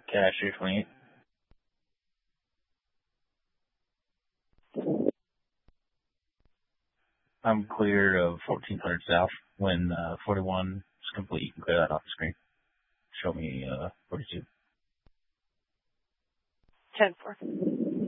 Cashier 28. I'm clear of 1400 south. When 41 is complete, you can clear that off the screen. Show me 42. 10-4.